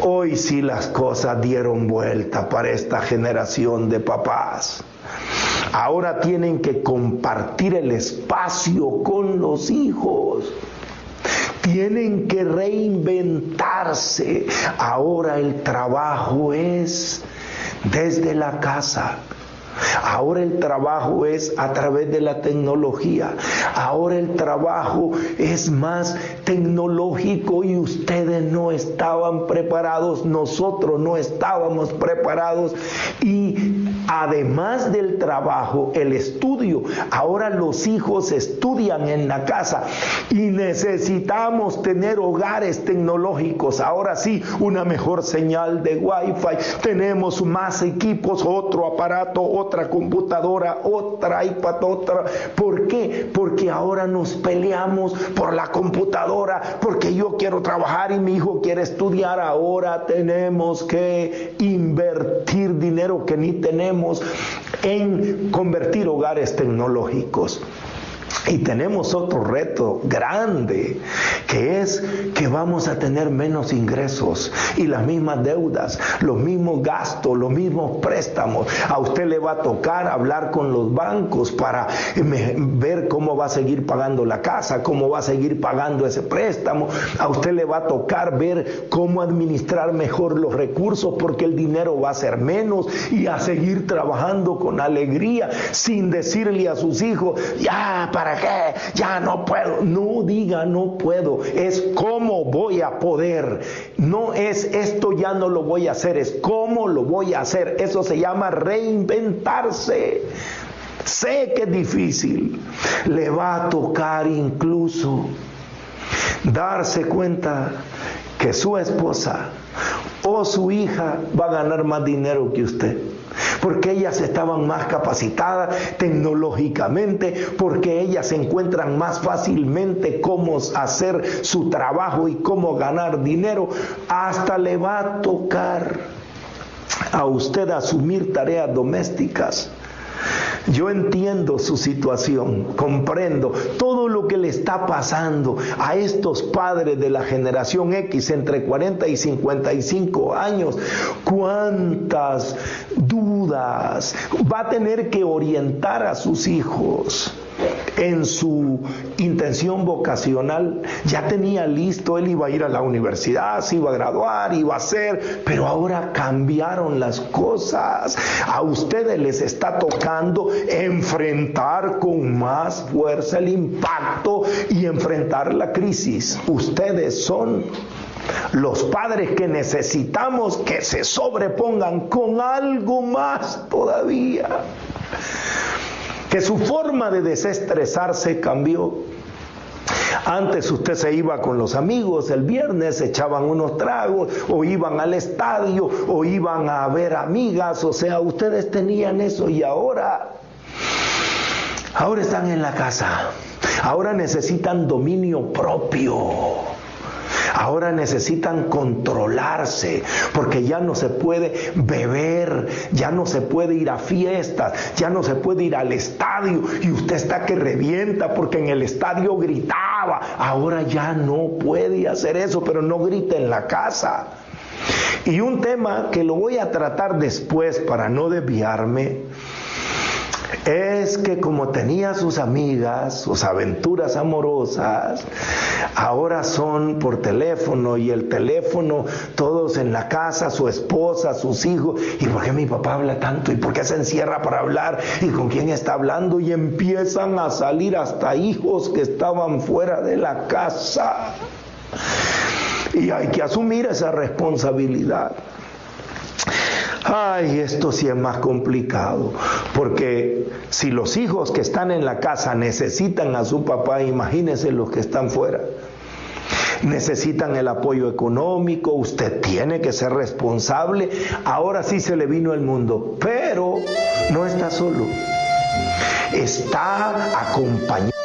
Hoy sí las cosas dieron vuelta para esta generación de papás. Ahora tienen que compartir el espacio con los hijos. Tienen que reinventarse. Ahora el trabajo es desde la casa. Ahora el trabajo es a través de la tecnología. Ahora el trabajo es más tecnológico y ustedes no estaban preparados, nosotros no estábamos preparados. Y además del trabajo, el estudio. Ahora los hijos estudian en la casa y necesitamos tener hogares tecnológicos. Ahora sí, una mejor señal de Wi-Fi. Tenemos más equipos, otro aparato, otra computadora, otra iPad, otra. ¿Por qué? Porque ahora nos peleamos por la computadora, porque yo quiero trabajar y mi hijo quiere estudiar. Ahora tenemos que invertir dinero que ni tenemos en convertir hogares tecnológicos. Y tenemos otro reto grande, que es que vamos a tener menos ingresos y las mismas deudas, los mismos gastos, los mismos préstamos. A usted le va a tocar hablar con los bancos para ver cómo va a seguir pagando la casa, cómo va a seguir pagando ese préstamo. A usted le va a tocar ver cómo administrar mejor los recursos, porque el dinero va a ser menos, y a seguir trabajando con alegría, sin decirle a sus hijos, ya, ¿para qué? Ya no puedo. No diga no puedo, es cómo voy a poder. No es esto ya no lo voy a hacer, es cómo lo voy a hacer. Eso se llama reinventarse. Sé que es difícil, le va a tocar incluso darse cuenta que su esposa o su hija va a ganar más dinero que usted, porque ellas estaban más capacitadas tecnológicamente, porque ellas encuentran más fácilmente cómo hacer su trabajo y cómo ganar dinero. Hasta le va a tocar a usted asumir tareas domésticas. Yo entiendo su situación, comprendo todo lo que le está pasando a estos padres de la generación X entre 40 y 55 años. Cuántas dudas. Va a tener que orientar a sus hijos en su intención vocacional. Ya tenía listo, él iba a ir a la universidad, se iba a graduar, iba a hacer, pero ahora cambiaron las cosas. A ustedes les está tocando enfrentar con más fuerza el impacto y enfrentar la crisis. Ustedes son los padres que necesitamos que se sobrepongan con algo más todavía. Que su forma de desestresarse cambió. Antes usted se iba con los amigos el viernes, echaban unos tragos, o iban al estadio, o iban a ver amigas, o sea, ustedes tenían eso, y ahora están en la casa. Ahora necesitan dominio propio. Ahora necesitan controlarse, porque ya no se puede beber, ya no se puede ir a fiestas, ya no se puede ir al estadio, y usted está que revienta porque en el estadio gritaba. Ahora ya no puede hacer eso, pero no grita en la casa. Y un tema que lo voy a tratar después para no desviarme, es que como tenía sus amigas, sus aventuras amorosas, ahora son por teléfono, y el teléfono, todos en la casa, su esposa, sus hijos. ¿Y por qué mi papá habla tanto? ¿Y por qué se encierra para hablar? ¿Y con quién está hablando? Y empiezan a salir hasta hijos que estaban fuera de la casa. Y hay que asumir esa responsabilidad. Ay, esto sí es más complicado, porque si los hijos que están en la casa necesitan a su papá, imagínense los que están fuera. Necesitan el apoyo económico, usted tiene que ser responsable. Ahora sí se le vino el mundo, pero no está solo, está acompañado.